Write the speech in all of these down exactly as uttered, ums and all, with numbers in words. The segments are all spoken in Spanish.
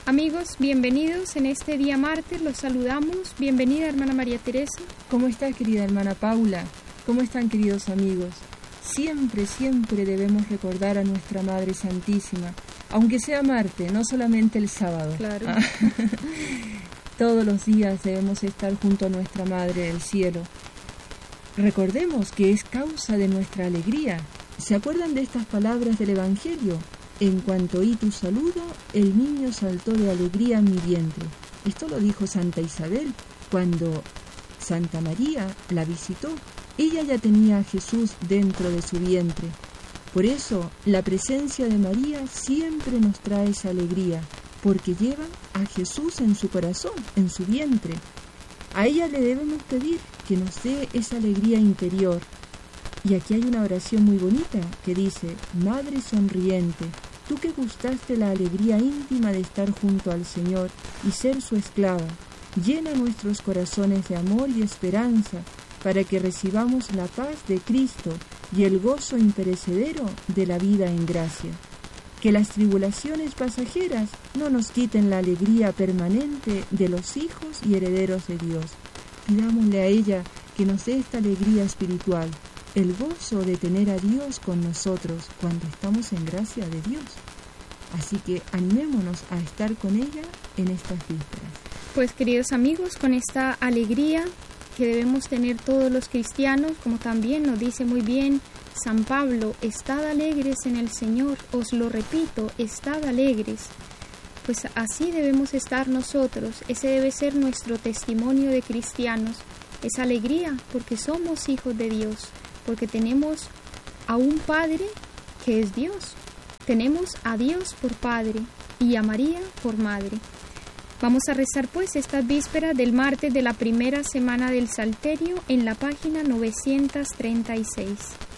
Amigos, bienvenidos en este día martes, los saludamos. Bienvenida, hermana María Teresa. ¿Cómo estás, querida hermana Paula? ¿Cómo están, queridos amigos? Siempre, siempre debemos recordar a nuestra Madre Santísima, aunque sea martes, no solamente el sábado. Claro. Ah. Todos los días debemos estar junto a nuestra Madre del Cielo. Recordemos que es causa de nuestra alegría. ¿Se acuerdan de estas palabras del Evangelio? En cuanto oí tu saludo, el niño saltó de alegría en mi vientre. Esto lo dijo Santa Isabel cuando Santa María la visitó. Ella ya tenía a Jesús dentro de su vientre. Por eso, la presencia de María siempre nos trae esa alegría, porque lleva a Jesús en su corazón, en su vientre. A ella le debemos pedir que nos dé esa alegría interior. Y aquí hay una oración muy bonita que dice: Madre sonriente, tú que gustaste la alegría íntima de estar junto al Señor y ser su esclava, llena nuestros corazones de amor y esperanza para que recibamos la paz de Cristo y el gozo imperecedero de la vida en gracia. Que las tribulaciones pasajeras no nos quiten la alegría permanente de los hijos y herederos de Dios. Pidámosle a ella que nos dé esta alegría espiritual, el gozo de tener a Dios con nosotros cuando estamos en gracia de Dios. Así que animémonos a estar con ella en estas vísperas. Pues, queridos amigos, con esta alegría que debemos tener todos los cristianos, como también nos dice muy bien San Pablo, estad alegres en el Señor, os lo repito, estad alegres. Pues así debemos estar nosotros, ese debe ser nuestro testimonio de cristianos, esa alegría porque somos hijos de Dios, porque tenemos a un Padre que es Dios, tenemos a Dios por Padre y a María por Madre. Vamos a rezar pues estas vísperas del martes de la primera semana del Salterio en la página novecientos treinta y seis.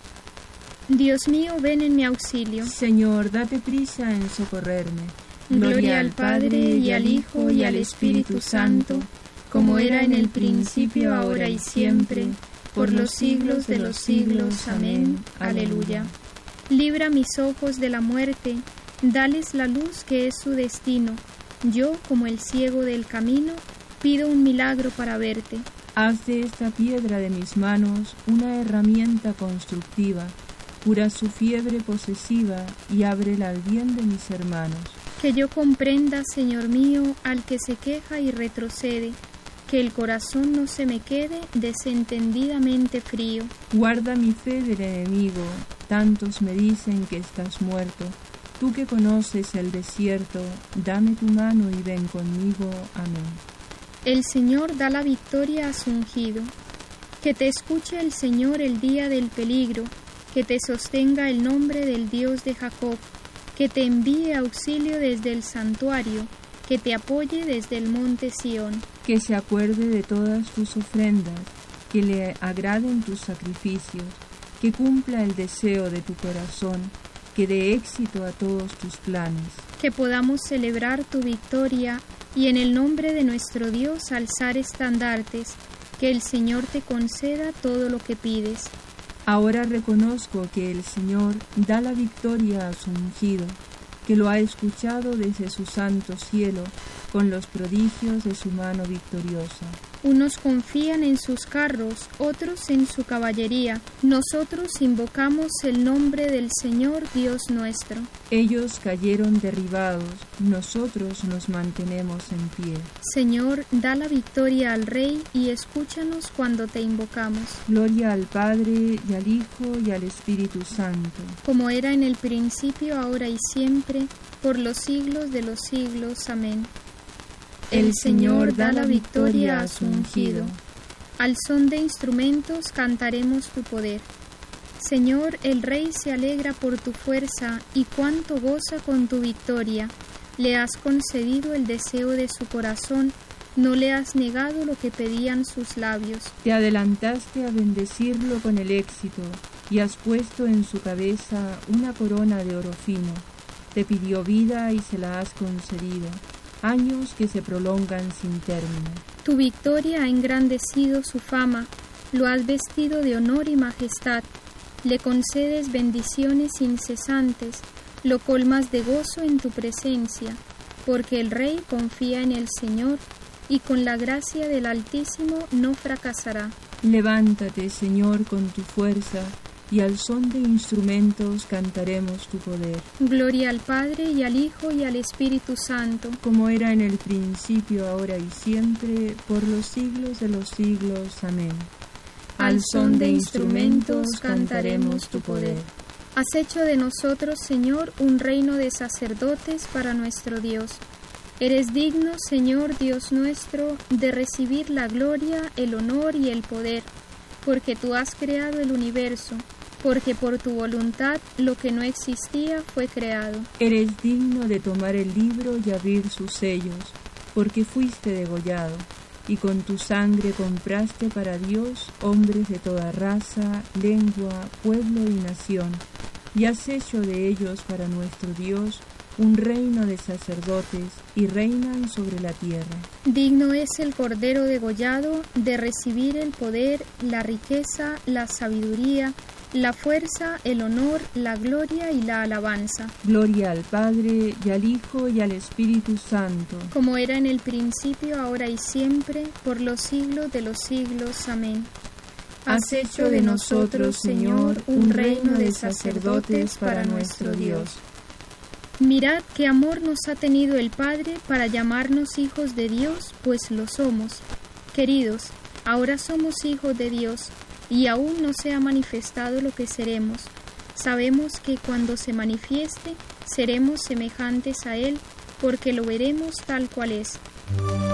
Dios mío, ven en mi auxilio. Señor, date prisa en socorrerme. Gloria al Padre, y al Hijo, y al Espíritu Santo, como era en el principio, ahora y siempre, por los siglos de los siglos. Amén. Aleluya. Libra mis ojos de la muerte, dales la luz que es su destino. Yo, como el ciego del camino, pido un milagro para verte. Haz de esta piedra de mis manos una herramienta constructiva, cura su fiebre posesiva y ábrela al bien de mis hermanos. Que yo comprenda, Señor mío, al que se queja y retrocede, que el corazón no se me quede desentendidamente frío. Guarda mi fe del enemigo, tantos me dicen que estás muerto. Tú que conoces el desierto, dame tu mano y ven conmigo. Amén. El Señor da la victoria a su ungido. Que te escuche el Señor el día del peligro, que te sostenga el nombre del Dios de Jacob, que te envíe auxilio desde el santuario, que te apoye desde el monte Sión. Que se acuerde de todas tus ofrendas, que le agraden tus sacrificios, que cumpla el deseo de tu corazón, que dé éxito a todos tus planes. Que podamos celebrar tu victoria y en el nombre de nuestro Dios alzar estandartes, que el Señor te conceda todo lo que pides. Ahora reconozco que el Señor da la victoria a su ungido, que lo ha escuchado desde su santo cielo con los prodigios de su mano victoriosa. Unos confían en sus carros, otros en su caballería. Nosotros invocamos el nombre del Señor Dios nuestro. Ellos cayeron derribados, nosotros nos mantenemos en pie. Señor, da la victoria al Rey y escúchanos cuando te invocamos. Gloria al Padre, y al Hijo, y al Espíritu Santo. Como era en el principio, ahora y siempre, por los siglos de los siglos. Amén. El Señor da la victoria a su ungido. Al son de instrumentos cantaremos tu poder. Señor, el Rey se alegra por tu fuerza y cuánto goza con tu victoria. Le has concedido el deseo de su corazón, no le has negado lo que pedían sus labios. Te adelantaste a bendecirlo con el éxito y has puesto en su cabeza una corona de oro fino. Te pidió vida y se la has concedido, años que se prolongan sin término. Tu victoria ha engrandecido su fama, lo has vestido de honor y majestad, le concedes bendiciones incesantes, lo colmas de gozo en tu presencia, porque el rey confía en el Señor, y con la gracia del Altísimo no fracasará. Levántate, Señor, con tu fuerza, y al son de instrumentos cantaremos tu poder. Gloria al Padre, y al Hijo, y al Espíritu Santo, como era en el principio, ahora y siempre, por los siglos de los siglos. Amén. Al son de instrumentos cantaremos tu poder. Has hecho de nosotros, Señor, un reino de sacerdotes para nuestro Dios. Eres digno, Señor Dios nuestro, de recibir la gloria, el honor y el poder, porque tú has creado el universo, porque por tu voluntad lo que no existía fue creado. Eres digno de tomar el libro y abrir sus sellos, porque fuiste degollado, y con tu sangre compraste para Dios hombres de toda raza, lengua, pueblo y nación, y has hecho de ellos para nuestro Dios un reino de sacerdotes, y reinan sobre la tierra. Digno es el Cordero degollado de recibir el poder, la riqueza, la sabiduría, la fuerza, el honor, la gloria y la alabanza. Gloria al Padre, y al Hijo, y al Espíritu Santo. Como era en el principio, ahora y siempre, por los siglos de los siglos. Amén. Has hecho de nosotros, Señor, un reino de sacerdotes para nuestro Dios. Mirad qué amor nos ha tenido el Padre para llamarnos hijos de Dios, pues lo somos. Queridos, ahora somos hijos de Dios, y aún no se ha manifestado lo que seremos. Sabemos que cuando se manifieste, seremos semejantes a Él, porque lo veremos tal cual es.